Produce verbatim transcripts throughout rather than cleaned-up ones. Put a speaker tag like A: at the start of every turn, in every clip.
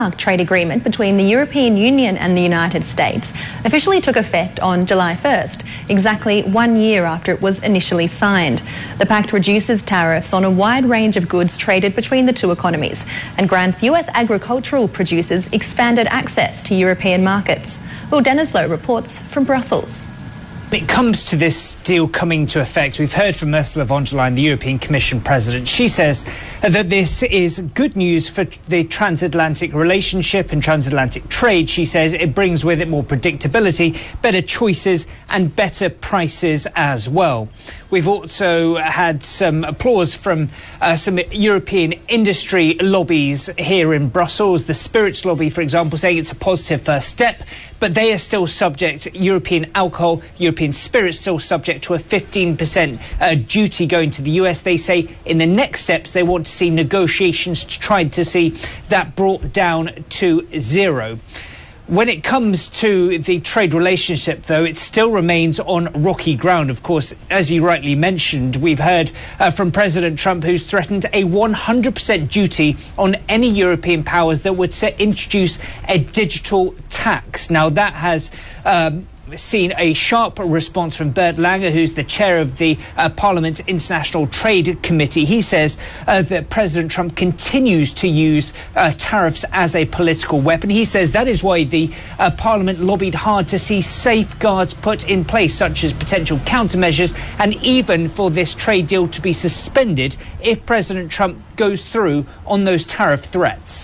A: trade agreement between the European Union and the United States officially took effect on July first, exactly one year after it was initially signed. The pact reduces tariffs on a wide range of goods traded between the two economies and grants U S agricultural producers expanded access to European markets. Will Dennislow reports from Brussels.
B: When it comes to this deal coming to effect, we've heard from Ursula von der Leyen, the European Commission President. She says that this is good news for the transatlantic relationship and transatlantic trade. She says it brings with it more predictability, better choices and better prices as well. We've also had some applause from uh, some European industry lobbies here in Brussels. The spirits lobby, for example, saying it's a positive first step, but they are still subject, European alcohol, European spirits still subject to a fifteen percent uh, duty going to the U S. They say in the next steps they want to see negotiations to try to see that brought down to zero. When it comes to the trade relationship, though, it still remains on rocky ground. Of course, as you rightly mentioned, we've heard uh, from President Trump, who's threatened a one hundred percent duty on any European powers that would set, introduce a digital tax. Now, that has Um, seen a sharp response from Bert Lange, who's the chair of the uh, Parliament's International Trade Committee. He says uh, that President Trump continues to use uh, tariffs as a political weapon. He says that is why the uh, Parliament lobbied hard to see safeguards put in place, such as potential countermeasures, and even for this trade deal to be suspended if President Trump goes through on those tariff threats.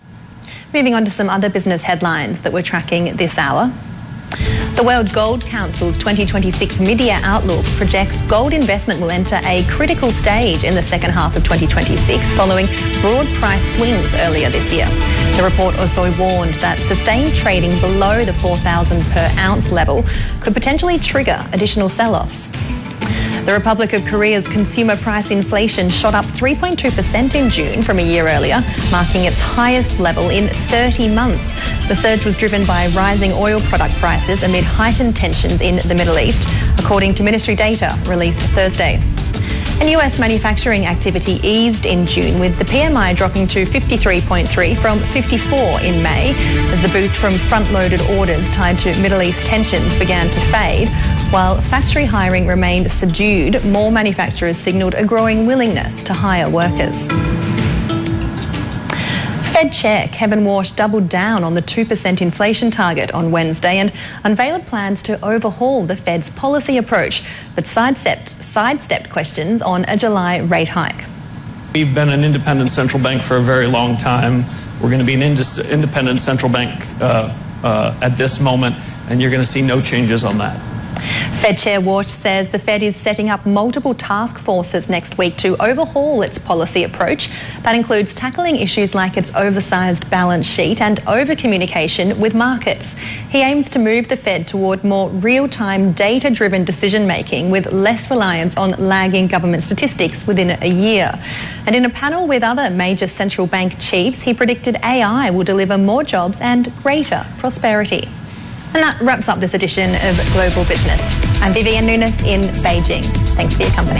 A: Moving on to some other business headlines that we're tracking this hour. The World Gold Council's twenty twenty-six mid-year outlook projects gold investment will enter a critical stage in the second half of twenty twenty-six following broad price swings earlier this year. The report also warned that sustained trading below the four thousand per ounce level could potentially trigger additional sell-offs. The Republic of Korea's consumer price inflation shot up three point two percent in June from a year earlier, marking its highest level in thirty months. The surge was driven by rising oil product prices amid heightened tensions in the Middle East, according to ministry data released Thursday. And U S manufacturing activity eased in June, with the P M I dropping to fifty-three point three from fifty-four in May, as the boost from front-loaded orders tied to Middle East tensions began to fade. While factory hiring remained subdued, more manufacturers signalled a growing willingness to hire workers. Fed Chair Kevin Warsh doubled down on the two percent inflation target on Wednesday and unveiled plans to overhaul the Fed's policy approach, but sidestepped, sidestepped questions on a July rate hike.
C: We've been an independent central bank for a very long time. We're going to be an indis- independent central bank uh, uh, at this moment, and you're going to see no changes on that.
A: Fed Chair Warsh says the Fed is setting up multiple task forces next week to overhaul its policy approach. That includes tackling issues like its oversized balance sheet and over-communication with markets. He aims to move the Fed toward more real-time, data-driven decision-making with less reliance on lagging government statistics within a year. And in a panel with other major central bank chiefs, he predicted A I will deliver more jobs and greater prosperity. And that wraps up this edition of Global Business. I'm Vivienne Nunes in Beijing. Thanks for your company.